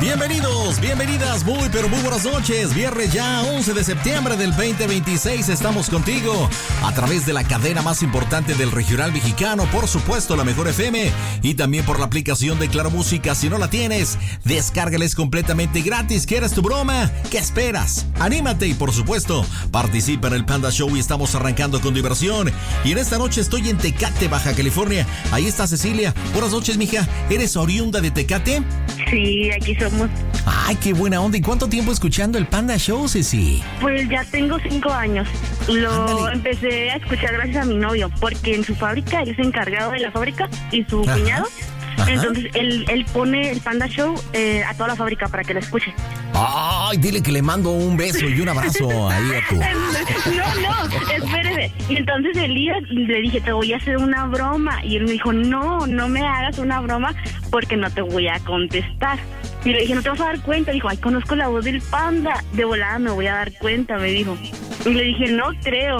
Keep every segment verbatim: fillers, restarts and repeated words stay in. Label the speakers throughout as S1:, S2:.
S1: Bienvenidos, bienvenidas, muy pero muy buenas noches. Viernes ya, once de septiembre del veinte veintiséis, estamos contigo a través de la cadena más importante del regional mexicano, por supuesto la Mejor F M, y también por la aplicación de Claro Música. Si no la tienes, descárgala, es completamente gratis. ¿Quieres tu broma? ¿Qué esperas? Anímate y por supuesto participa en el Panda Show y estamos arrancando con diversión. Y en esta noche estoy en Tecate, Baja California. Ahí está Cecilia. Buenas noches, mija. ¿Eres oriunda de Tecate?
S2: Sí, aquí somos.
S1: Ay, qué buena onda. ¿Y cuánto tiempo escuchando el Panda Show, Ceci?
S2: Pues ya tengo cinco años. Lo
S1: Ándale.
S2: empecé a escuchar gracias a mi novio, porque en su fábrica, él es encargado de la fábrica y su
S1: Ajá.
S2: cuñado.
S1: Ajá.
S2: Entonces él, él pone el Panda Show eh, a toda la fábrica para que la escuche.
S1: Ay, dile que le mando un beso y un abrazo ahí a tu...
S2: No, no, espérese. Y entonces Elías le dije, te voy a hacer una broma. Y él me dijo, no, no me hagas una broma porque no te voy a contestar. Y le dije, no te vas a dar cuenta. Dijo, ay, conozco la voz del Panda. De volada me voy a dar cuenta, me dijo. Y le dije, no creo.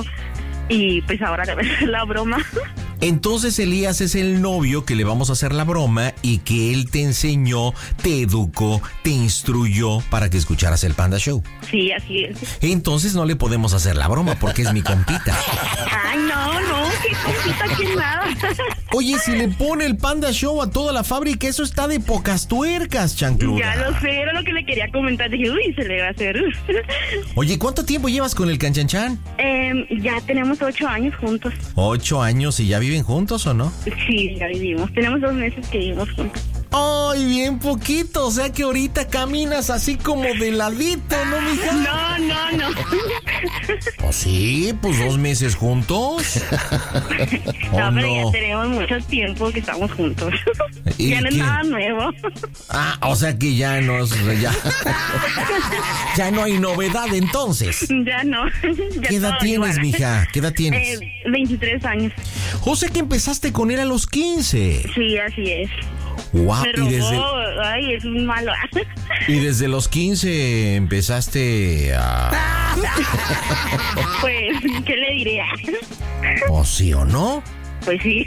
S2: Y pues ahora le voy a hacer la broma.
S1: Entonces Elías es el novio que le vamos a hacer la broma y que él te enseñó, te educó, te instruyó para que escucharas el Panda Show.
S2: Sí, así es.
S1: Entonces no le podemos hacer la broma porque es mi compita.
S2: Ay, no, no, qué cosita, que nada.
S1: Oye, si le pone el Panda Show a toda la fábrica, eso está de pocas tuercas, chancluda.
S2: Ya lo sé, era lo que le quería comentar. Dije, uy, se le va a hacer.
S1: Oye, ¿cuánto tiempo llevas con el Canchanchan?
S2: Eh, ya tenemos ocho años juntos.
S1: Ocho años, ¿y ya viven juntos o no?
S2: Sí, ya vivimos. Tenemos dos meses que vivimos juntos.
S1: Ay, bien poquito, o sea que ahorita caminas así como de ladito, ¿no, mija?
S2: No, no, no.
S1: Pues sí, pues dos meses juntos. ¿O
S2: No, pero
S1: no?
S2: ya tenemos mucho tiempo que estamos juntos.
S1: ¿Y
S2: Ya no es
S1: qué?
S2: nada nuevo.
S1: Ah, o sea que ya no, ya, ya no hay novedad entonces.
S2: Ya no. Ya
S1: ¿Qué edad
S2: todo
S1: tienes,
S2: igual.
S1: mija? ¿Qué edad tienes?
S2: Eh, veintitrés años.
S1: O sea que empezaste con él a los quince.
S2: Sí, así es.
S1: Guau,
S2: Me
S1: y
S2: robó.
S1: desde,
S2: Ay, es un malo.
S1: y desde los quince empezaste a...
S2: Pues, ¿qué le diré?
S1: ¿O sí o no?
S2: Pues sí.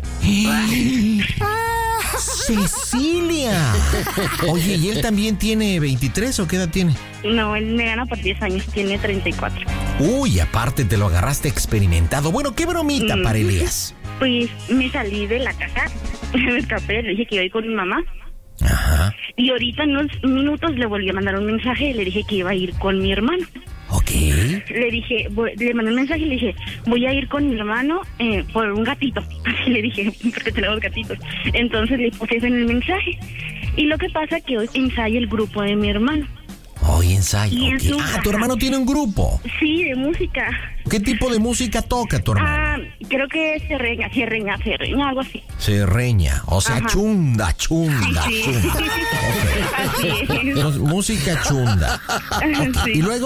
S1: ¡Cecilia! Oye, ¿y él también tiene veintitrés o qué edad tiene?
S2: No, él me gana por diez años. Tiene treinta y cuatro.
S1: Uy, aparte te lo agarraste experimentado. Bueno, qué bromita
S2: Mm.
S1: para Elías.
S2: Pues me salí de la casa. Me escapé. Le dije que iba a ir con mi mamá.
S1: Ajá,
S2: Y ahorita en unos minutos le volví a mandar un mensaje y le dije que iba a ir con mi hermano.
S1: ok.
S2: Le dije, voy- le mandé un mensaje y le dije, voy a ir con mi hermano eh, por un gatito. Así le dije, porque tenemos gatitos. Entonces le puse eso en el mensaje. Y lo que pasa es que hoy ensaya el grupo de mi hermano.
S1: Hoy ensayo.
S2: Y en
S1: ok.
S2: su
S1: Ah,
S2: casa.
S1: tu hermano tiene un grupo.
S2: Sí, de música.
S1: ¿Qué tipo de música toca tu hermano?
S2: Ah, creo que se reña, se reña, se reña, algo así.
S1: Serreña, o sea,
S2: Ajá.
S1: chunda, chunda,
S2: Sí.
S1: chunda.
S2: Así es.
S1: Entonces, música chunda.
S2: Sí.
S1: ¿Y luego?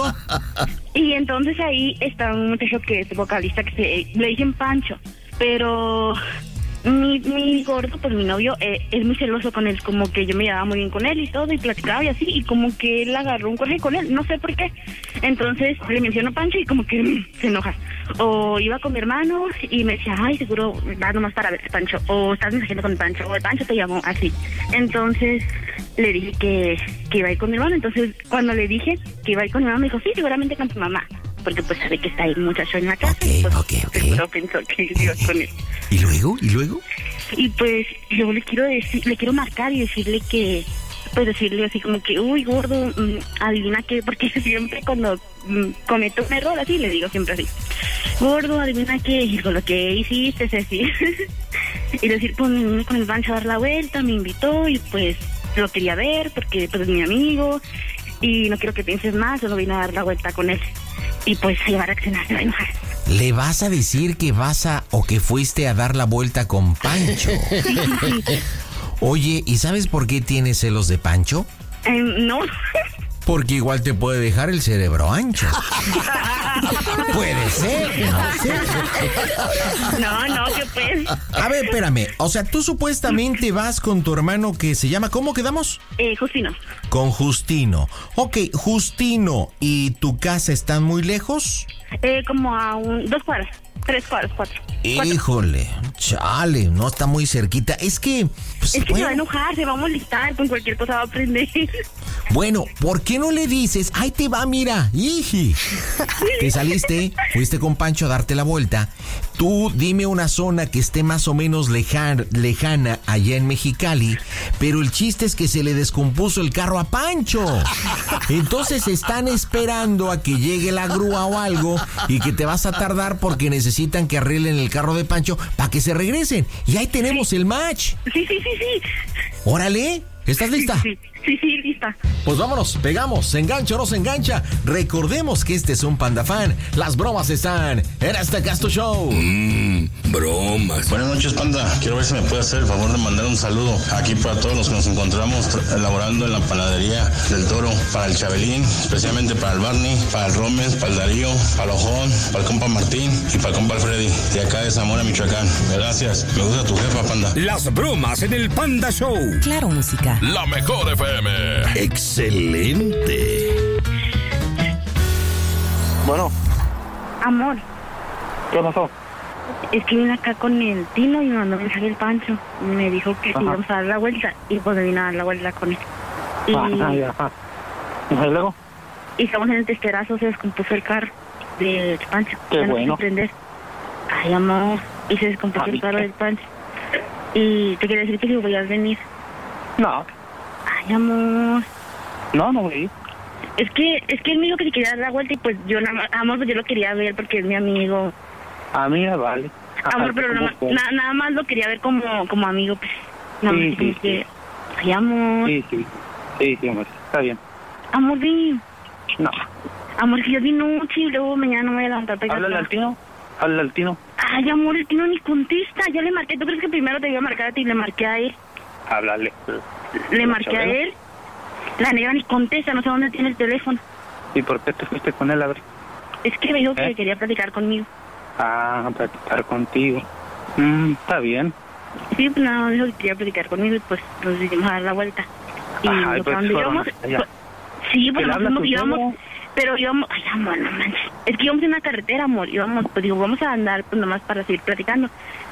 S2: Y entonces ahí está un muchacho que es vocalista que se, le dicen Pancho, pero mi, mi gordo, pues mi novio, eh, es muy celoso con él, como que yo me llevaba muy bien con él y todo, y platicaba y así, y como que él agarró un coraje con él, no sé por qué. Entonces le menciono Pancho y como que mm, se enoja. O iba con mi hermano y me decía, ay, seguro va nomás para ver Pancho, o estás mensajeando con Pancho, o el Pancho te llamó, así. Entonces le dije que, que iba a ir con mi hermano, entonces cuando le dije que iba a ir con mi hermano, me dijo, sí, seguramente con tu mamá, porque pues sabe que está ahí un muchacho en la casa.
S1: Ok,
S2: y, pues,
S1: ok, ok.
S2: seguro pensó que iba con él.
S1: ¿Y luego? ¿Y luego?
S2: Y pues yo le quiero decir, le quiero marcar y decirle que, pues decirle así como que, uy, gordo, mm, adivina qué, porque siempre cuando mm, cometo un error así, le digo siempre así, gordo, adivina qué, y con lo que hiciste es así. Y decir, pues me vine con el Pancho a dar la vuelta, me invitó y pues lo quería ver porque pues es mi amigo y no quiero que pienses más, solo vine a dar la vuelta con él. Y pues se va a reaccionar, se va a enojar.
S1: ¿Le vas a decir que vas a o que fuiste a dar la vuelta con Pancho? Oye, ¿y sabes por qué tienes celos de Pancho?
S2: Eh, no.
S1: Porque igual te puede dejar el cerebro ancho. Puede ser, no sé.
S2: No, no, que pues.
S1: A ver, espérame. O sea, tú supuestamente vas con tu hermano que se llama... ¿Cómo quedamos?
S2: Eh, Justino.
S1: Con Justino. Ok, Justino, ¿y tu casa están muy lejos?
S2: Eh, como a un, dos cuadras. tres cuadros, cuatro.
S1: Híjole, chale, no está muy cerquita. Es que... Pues,
S2: es que
S1: bueno.
S2: se va a enojar, se va a molestar, con cualquier cosa va a aprender.
S1: Bueno, ¿por qué no le dices? Ahí te va, mira, iji. Te saliste, fuiste con Pancho a darte la vuelta. Tú dime una zona que esté más o menos lejan, lejana allá en Mexicali, pero el chiste es que se le descompuso el carro a Pancho. Entonces están esperando a que llegue la grúa o algo y que te vas a tardar porque necesitan que arreglen el carro de Pancho para que se regresen. Y ahí tenemos el match.
S2: Sí, sí, sí, sí.
S1: Órale, ¿estás lista?
S2: Sí, sí, sí, lista.
S1: Pues vámonos, pegamos, ¿se engancha o no se engancha? Recordemos que este es un Panda Fan. Las bromas están en este Casto Show.
S3: Mmm, bromas.
S4: Buenas noches, Panda. Quiero ver si me puede hacer el favor de mandar un saludo aquí para todos los que nos encontramos elaborando en la panadería del Toro. Para el Chabelín, especialmente para el Barney, para el Romes, para el Darío, para el Ojón, para el compa Martín y para el compa Freddy, de acá de Zamora, Michoacán. Gracias. Me gusta tu jefa, Panda.
S3: Las bromas en el Panda Show.
S5: Claro, música.
S3: La mejor F M. Excelente.
S6: Bueno.
S2: Amor.
S6: ¿Qué pasó?
S2: Es que vine acá con el Tino y me mandó mensaje el Pancho. Y me dijo que si íbamos a dar la vuelta. Y pues me vine a dar la vuelta con él. Y,
S6: ah, ya, ah. ¿Y luego?
S2: Y estamos en el testerazo, se descompuso el carro del Pancho.
S6: Qué
S2: ya no
S6: bueno.
S2: quise prender. Ay, amor. Y se descompuso
S6: Ay,
S2: el carro
S6: ¿qué?
S2: del Pancho. Y te quería decir que si voy a venir.
S6: No,
S2: Ay, amor.
S6: no, no voy.
S2: Es que, es que él me dijo que si quería dar la vuelta y pues yo nada más, amor, pues yo lo quería ver porque es mi amigo.
S6: A mí me vale.
S2: Amor,
S6: Ajá,
S2: pero
S6: ¿cómo
S2: nada,
S6: fue?
S2: na- nada más lo quería ver como, como amigo, pues. Nada
S6: Sí,
S2: más
S6: sí,
S2: como
S6: sí.
S2: que... Ay, amor.
S6: Sí, sí. Sí, sí, amor. Está bien.
S2: Amor, ven.
S6: No.
S2: Amor, que yo di noche y luego mañana no me voy a levantar para ir a
S6: Háblale al
S2: trabajar.
S6: Tino. Háblale al Tino.
S2: Ay, amor, el Tino ni contesta. Ya le marqué. ¿Tú crees que primero te iba a marcar a ti? Le marqué a él.
S6: Háblale.
S2: Le marqué a
S6: Chabelo.
S2: él. La negra ni contesta. No sé dónde tiene el teléfono.
S6: ¿Y por qué te fuiste con él a ver?
S2: Es que me dijo
S6: ¿Eh?
S2: que quería platicar conmigo.
S6: Ah, a platicar contigo. Mm, está bien.
S2: Sí, pues nada, dijo que quería platicar conmigo y pues nos decidimos a dar la vuelta. Y
S6: Ay,
S2: lo
S6: pues,
S2: que donde
S6: fueron
S2: íbamos...
S6: allá.
S2: pues, sí,
S6: ¿Que
S2: pues
S6: le
S2: nos
S6: hablas
S2: fuimos,
S6: tú
S2: íbamos...
S6: solo?
S2: Pero íbamos... Ay, amor, no manches. Es que íbamos en una carretera, amor. Íbamos, pues digo, vamos a andar pues nomás para seguir platicando.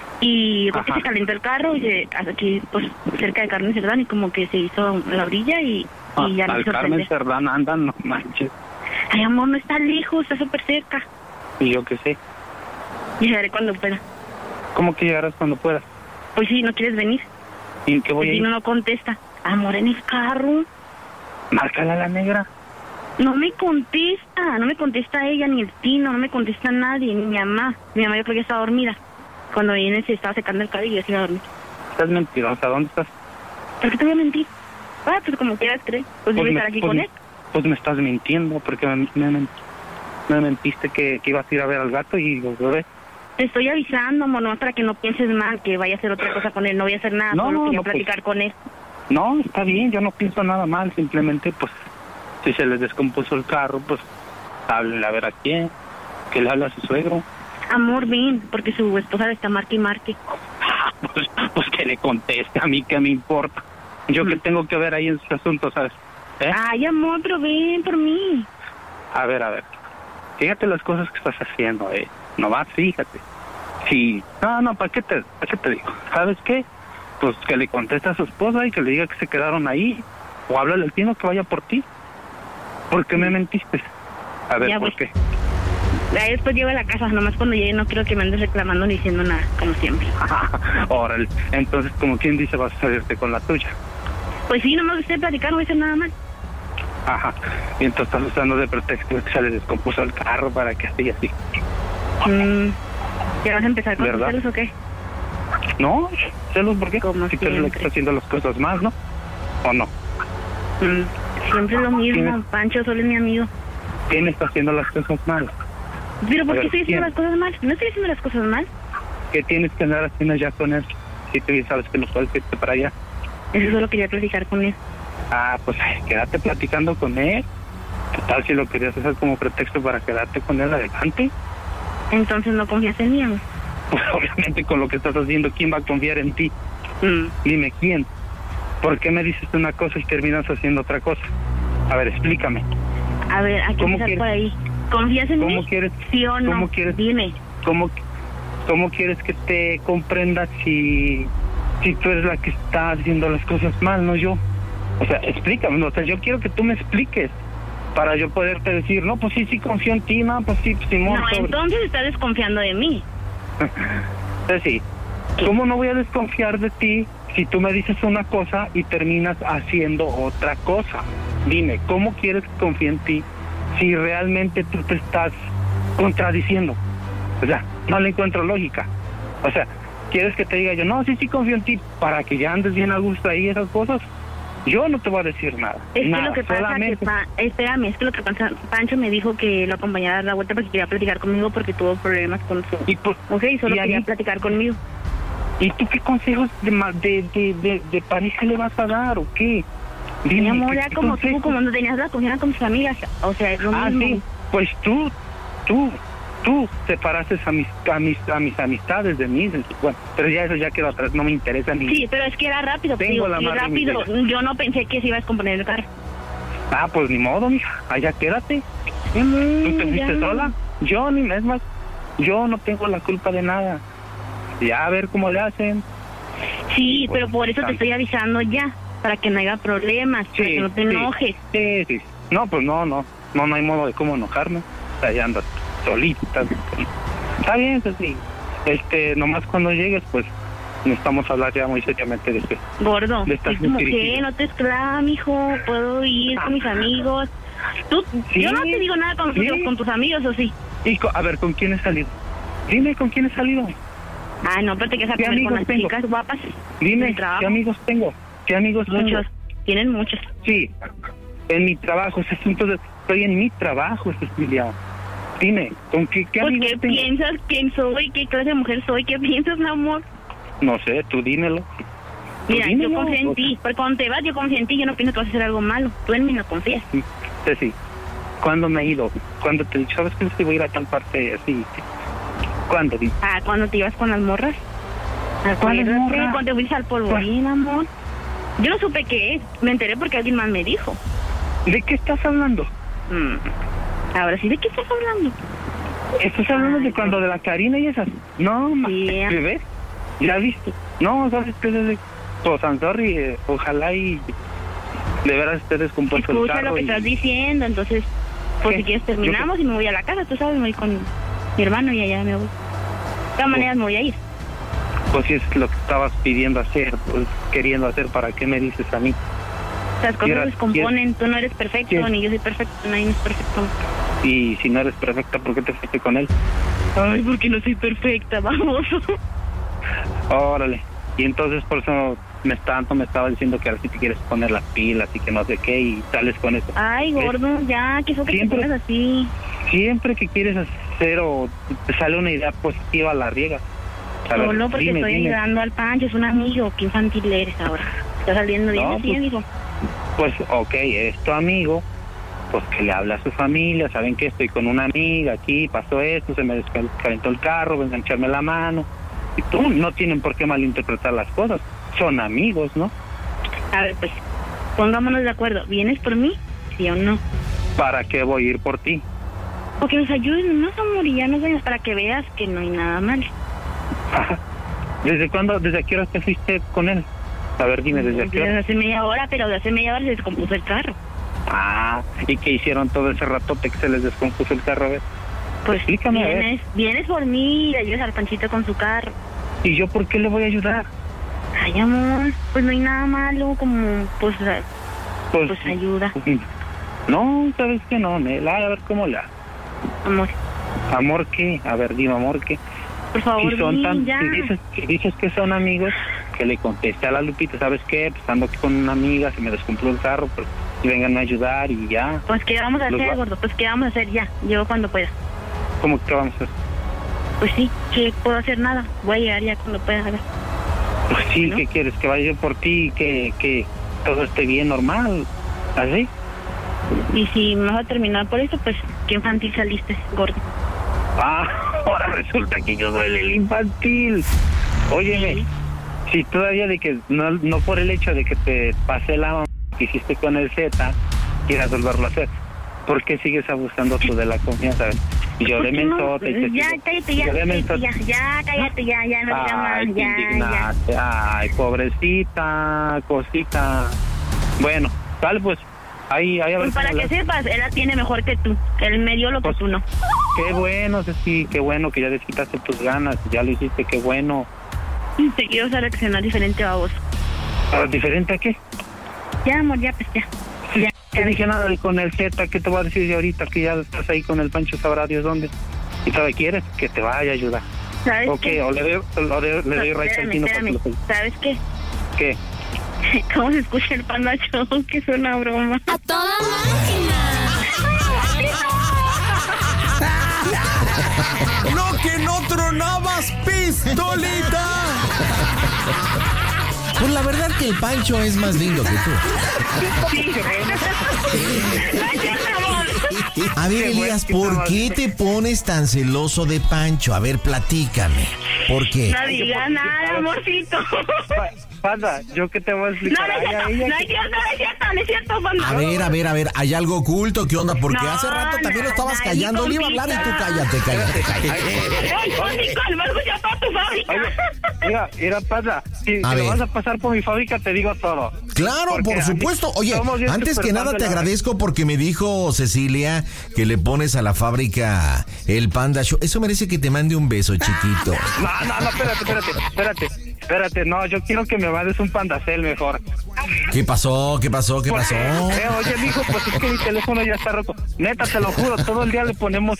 S2: Y porque
S6: Ajá.
S2: se calentó el carro y se, aquí, pues, cerca de Carmen Cerdán y como que se hizo la orilla y,
S6: Ah,
S2: y ya nos
S6: al
S2: hizo
S6: Carmen
S2: prender.
S6: Cerdán andan, no manches.
S2: Ay, amor, no está lejos, está súper cerca.
S6: Y yo qué sé.
S2: Y llegaré cuando pueda.
S6: ¿Cómo que llegarás cuando puedas?
S2: Pues sí, ¿no quieres venir?
S6: ¿Y en qué voy
S2: El
S6: a ir?
S2: Tino no contesta. Amor, en el carro.
S6: Márcala a la negra.
S2: No me contesta, no me contesta ella, ni el Tino, no me contesta nadie, ni mi mamá. Mi mamá yo creo que ya está dormida. Cuando viene se estaba secando el cabello y ya se iba a dormir.
S6: Estás mentirosa. ¿Dónde estás?
S2: ¿Por qué te voy a mentir? Ah, pues como quieras creer. Pues, voy a
S6: me,
S2: estar aquí
S6: pues,
S2: con él.
S6: pues me estás mintiendo porque me, me, me, me mentiste que, que ibas a ir a ver al gato y los bebés.
S2: Te estoy avisando, amor, no para que no pienses mal, que vaya a hacer otra cosa con él. No voy a hacer nada,
S6: No,
S2: solo
S6: no,
S2: quería
S6: no, pues.
S2: platicar con él.
S6: No, está bien, yo no pienso nada mal, simplemente pues si se les descompuso el carro, pues háblenle a ver a quién, que le hable a su suegro.
S2: Amor, ven, porque su esposa le está marque y marque.
S6: Pues, pues que le conteste, a mí qué me importa. Yo
S2: Mm.
S6: que tengo que ver ahí en ese asunto, ¿sabes? ¿Eh?
S2: Ay, amor, pero ven por mí.
S6: A ver, a ver. Fíjate las cosas que estás haciendo, eh. Nomás fíjate. Sí. No, no, ¿para qué te, para qué te digo? ¿Sabes qué? Pues que le conteste a su esposa y que le diga que se quedaron ahí. O háblale al Tino que vaya por ti. ¿Por qué me mentiste? A ver,
S2: Ya
S6: ¿por
S2: voy.
S6: qué?
S2: Ahí después llego a la casa, nomás cuando llegue no quiero que me andes reclamando ni diciendo nada, como siempre.
S6: Órale. Entonces, como quien dice, vas a salirte con la tuya.
S2: Pues sí, nomás estoy platicando, no voy a hacer nada mal.
S6: Ajá. Y entonces estás usando de pretexto que se le descompuso el carro para que así y así.
S2: Mm, ¿Ya vas a empezar con tus
S6: ¿Verdad?
S2: celos o qué?
S6: No, celos, ¿por qué?
S2: Como
S6: Si tú eres la que
S2: siempre.
S6: está haciendo las cosas más, ¿no? ¿O no?
S2: Mm, siempre lo mismo,
S6: ¿Tienes?
S2: Pancho solo es mi amigo.
S6: ¿Quién está haciendo las cosas mal?
S2: Pero ¿por
S6: A
S2: qué
S6: ver,
S2: estoy haciendo
S6: ¿quién?
S2: las cosas mal? No estoy haciendo las cosas mal.
S6: ¿Qué tienes que andar haciendo ya con él? Si tú ya sabes que no puedes irte para allá.
S2: Eso solo quería platicar con él.
S6: Ah, pues ay, quédate platicando con él. ¿Qué tal si lo querías hacer como pretexto para quedarte con él adelante?
S2: Entonces no confías en mí, amor.
S6: Pues obviamente con lo que estás haciendo, ¿quién va a confiar en ti?
S2: Mm.
S6: Dime, ¿quién? ¿Por qué me dices una cosa y terminas haciendo otra cosa? A ver, explícame.
S2: A ver, hay que
S6: ¿Cómo
S2: empezar
S6: quieres?
S2: por ahí. ¿Confías en
S6: ¿Cómo
S2: mí?
S6: quieres?
S2: ¿Sí o no?
S6: ¿Cómo quieres?
S2: Dime.
S6: ¿Cómo, ¿cómo quieres que te comprenda si, si tú eres la que está haciendo las cosas mal, no yo? O sea, explícame, o sea, yo quiero que tú me expliques para yo poderte decir, no, pues sí, sí confío en ti, no, pues sí, Simón.
S2: No,
S6: sobre...
S2: entonces estás desconfiando de mí.
S6: Entonces sí, ¿cómo no voy a desconfiar de ti si tú me dices una cosa y terminas haciendo otra cosa? Dime, ¿cómo quieres que confíe en ti si realmente tú te estás contradiciendo? O sea, no le encuentro lógica. O sea, ¿quieres que te diga yo, no, sí, sí confío en ti para que ya andes bien a gusto ahí esas cosas? Yo no te voy a decir nada.
S2: Es
S6: nada,
S2: que lo que pasa
S6: solamente...
S2: que, pa, espérame, es que lo que pasa, Pancho me dijo que lo acompañara a dar la vuelta porque quería platicar conmigo porque tuvo problemas con su
S6: y por,
S2: mujer y solo
S6: y
S2: quería
S6: ahí,
S2: platicar conmigo.
S6: ¿Y tú qué consejos de, de, de, de, de pareja le vas a dar o qué? Dime,
S2: Mi amor,
S6: ¿qué,
S2: ya
S6: qué
S2: como
S6: consejos?
S2: tú, como no tenías la confianza con tus amigas, o sea, es lo
S6: Ah,
S2: mismo.
S6: sí, pues tú, tú, tú separaste a mis, a mis, a mis amistades de mí. Bueno, pero ya eso ya quedó atrás, no me interesa ni...
S2: Sí, pero es que era rápido,
S6: Tengo
S2: digo,
S6: la
S2: y
S6: madre
S2: rápido.
S6: mía.
S2: Yo no pensé que se iba a descomponer el carro.
S6: Ah, pues ni modo, mija, allá quédate. ¿Tú te fuiste
S2: ya.
S6: sola? Yo ni es más, yo no tengo la culpa de nada. Ya a ver cómo le hacen.
S2: Sí,
S6: pues,
S2: pero por eso te estoy avisando ya, para que no haya problemas, para que no te enojes.
S6: Sí, sí. No, pues no, no, no, no hay modo de cómo enojarme. O sea, ya andas solita. Está bien, pues sí. Este, nomás cuando llegues, pues necesitamos hablar ya muy seriamente de esto.
S2: Gordo,
S6: De estas
S2: es como que
S6: mentirijillas.
S2: no te esclava, mijo, puedo ir con mis amigos. Tú,
S6: Sí,
S2: yo no te digo nada con,
S6: sí.
S2: tus- con tus amigos, ¿o sí?
S6: Y co- a ver, ¿con quién he salido? Dime, ¿con quién he salido?
S2: Ah, no, pero te quedas a
S6: ¿Qué
S2: comer con
S6: amigos
S2: las
S6: tengo?
S2: chicas guapas.
S6: Dime,
S2: del trabajo.
S6: ¿qué amigos tengo? ¿Qué amigos tengo?
S2: Muchos, tienen muchos.
S6: Sí, en mi trabajo, ese asunto de, estoy en mi trabajo, Cecilia. Dime, ¿con qué, qué
S2: ¿Por
S6: amigos
S2: qué
S6: tengo?
S2: piensas quién soy? ¿Qué clase de mujer soy? ¿Qué piensas, mi amor?
S6: No sé, tú dímelo. Tú
S2: Mira,
S6: dímelo,
S2: yo confío en
S6: o
S2: ti.
S6: sea,
S2: Porque cuando te vas, yo confío en ti. Yo no pienso que vas a hacer algo malo. Tú en mí no confías.
S6: sí, Ceci, ¿cuándo me he ido? ¿Cuándo te he dicho, sabes que te voy a ir a tal parte así? ¿Cuándo? Di-
S2: Ah, cuando te ibas con las morras.
S6: ¿Cuáles
S2: Acuérdate,
S6: morras?
S2: cuando te fuiste al polvorín, amor. Yo no supe qué es. Me enteré porque alguien más me dijo.
S6: ¿De qué estás hablando?
S2: Mm. Ahora sí, ¿de qué estás hablando?
S6: ¿Estás hablando
S2: Ay,
S6: de cuando de la Karina y esas? No, ma,
S2: Sí.
S6: ¿ves? ¿Ya viste? No, ¿sabes qué? Desde... Pues, I'm sorry, eh, ojalá y de veras esté descompuesto el
S2: Escucha
S6: carro
S2: lo que
S6: y...
S2: estás diciendo, entonces, pues
S6: ¿Qué?
S2: si quieres
S6: ¿Yo qué?
S2: terminamos y me voy a la casa, tú sabes, me voy con mi hermano y allá me voy. De todas maneras me voy a ir.
S6: Pues si es lo que estabas pidiendo hacer, pues queriendo hacer, ¿para qué me dices a mí?
S2: Las cosas
S6: Quiera-
S2: se descomponen, tú no eres perfecto,
S6: ¿Quién?
S2: ni yo soy perfecto, nadie es perfecto.
S6: Y si no eres perfecta, ¿por qué te fuiste con él?
S2: Ay, porque no soy perfecta, vamos.
S6: Órale. Y entonces por eso me tanto me estaba diciendo que ahora sí te quieres poner las pilas y que no sé qué y sales con eso.
S2: Ay, gordo, ya, ¿qué fue que te
S6: Siempre-
S2: pones así?
S6: Siempre que quieres hacer o te sale una idea positiva, la riegas. A ver,
S2: Solo porque
S6: dime,
S2: estoy
S6: dime.
S2: ayudando al Pancho, es un amigo, qué infantil eres ahora. Está saliendo bien
S6: No,
S2: así,
S6: pues-
S2: amigo.
S6: Pues, ok, eres tu amigo, pues que le habla a su familia, saben que estoy con una amiga aquí, pasó esto, se me descalentó el carro, vengan a echarme la mano. Y tú, no tienen por qué malinterpretar las cosas, son amigos, ¿no?
S2: A ver, pues, pongámonos de acuerdo, ¿vienes por mí? ¿Sí o no?
S6: ¿Para qué voy a ir por ti?
S2: O que nos ayuden más, amor, y ya nos vayamos para que veas que no hay nada mal.
S6: ¿Desde cuándo, desde qué hora te fuiste con él? A ver, dime, ¿desde qué
S2: Desde
S6: hora?
S2: hace media hora, pero de hace media hora se descompuso el carro.
S6: Ah, ¿y qué hicieron todo ese ratote que se les descompuso el carro? A ver.
S2: Pues
S6: Explícame, a ver.
S2: vienes, vienes por mí y le ayudas al Panchito con su carro.
S6: ¿Y yo por qué le voy a ayudar?
S2: Ay, amor, pues no hay nada malo, como, pues, eh,
S6: Pues,
S2: pues ayuda,
S6: no, ¿sabes qué? No, Nela, a ver cómo la...
S2: amor.
S6: ¿Amor qué? A ver, dime, ¿amor qué?
S2: Por favor,
S6: Si son
S2: ven,
S6: tan,
S2: ya.
S6: si dices, si dices que son amigos, que le conteste a la Lupita, ¿sabes qué? Pues ando aquí con una amiga, se me descompuso el carro, pues y vengan a ayudar y ya.
S2: Pues, ¿qué vamos a
S6: Los
S2: hacer,
S6: va-
S2: gordo? Pues, ¿qué vamos a hacer ya? Llego cuando pueda.
S6: ¿Cómo que vamos a hacer?
S2: Pues sí, ¿qué puedo hacer? Nada. Voy a llegar ya cuando pueda. A ver.
S6: Pues sí,
S2: ¿No?
S6: ¿qué quieres? ¿Que vaya yo por ti y que, que todo esté bien, normal? ¿Así?
S2: Y si me vas a terminar por eso, pues, ¿qué infantil saliste, gordo?
S6: Ah, ahora resulta que yo soy el infantil. Óyeme,
S2: Sí.
S6: si todavía de que, no, no por el hecho de que te pasé la mamá que hiciste con el Z, quieras volverlo a hacer, ¿por qué sigues abusando tú de la confianza? Y yo de mensote.
S2: No, ya, cállate, ya, cállate, ya, ya, cállate, ya, ya, no digas más, ya,
S6: ya. Ay, pobrecita, cosita. Bueno, tal, pues, ahí, ahí a ver.
S2: Pues para que sepas, él la tiene mejor que tú, él me dio lo que
S6: pues,
S2: tú no.
S6: Qué bueno, Ceci, qué bueno que ya desquitaste tus ganas, ya lo hiciste, qué bueno.
S2: Te quiero hacer reaccionar diferente a vos.
S6: ¿Diferente a qué?
S2: Ya, amor, ya, pues ya.
S6: Ya, te dije nada de con el Z, ¿qué te voy a decir de ahorita que ya estás ahí con el Pancho, sabrá Dios dónde? Y todavía quieres que te vaya a ayudar.
S2: ¿Sabes
S6: ¿O qué? ¿O le doy, o le, le doy raíz al tino para que lo pegue?
S2: ¿Sabes qué?
S6: ¿Qué?
S2: ¿Cómo se escucha el Panda Show? Que es una broma.
S5: ¡A toda máquina!
S1: ¡No, que no tronabas, pistolita! Pues la verdad que el Pancho es más lindo que tú. A ver, Elías, ¿por qué te pones tan celoso de Pancho? A ver, platícame. ¿Por qué?
S2: No digas nada, amorcito.
S6: Panda, ¿yo qué te voy a explicar?
S2: No, no es cierto,
S6: Ay,
S2: no es cierto, no es cierto, no es cierto, Panda.
S1: A ver, a ver, a ver, ¿hay algo oculto? ¿Qué onda? Porque
S2: No,
S1: hace rato también lo estabas
S2: nada,
S1: callando.
S2: ni
S1: Le iba a hablar y tú
S2: compita.
S1: cállate, cállate, cállate.
S2: Ay, Connie, calma, escucha toda tu fábrica.
S6: Oye, mira, mira, Panda, si,
S1: A
S6: si
S1: ver.
S6: lo vas a pasar por mi fábrica, te digo todo.
S1: Claro,
S6: Porque
S1: por
S6: así
S1: supuesto. Oye,
S6: somos bien
S1: antes que
S6: super
S1: nada
S6: fan de
S1: te
S6: la-
S1: agradezco porque me dijo Cecilia que le pones a la fábrica el Panda Show. Eso merece que te mande un beso, chiquito.
S6: No, no, no, espérate, espérate, espérate, espérate, no, yo quiero que me mandes un Pandacel mejor.
S1: ¿Qué pasó? ¿Qué pasó? ¿Qué pasó?
S6: Eh, oye, mijo, pues es que mi teléfono ya está roto. Neta, te lo juro, todo el día le ponemos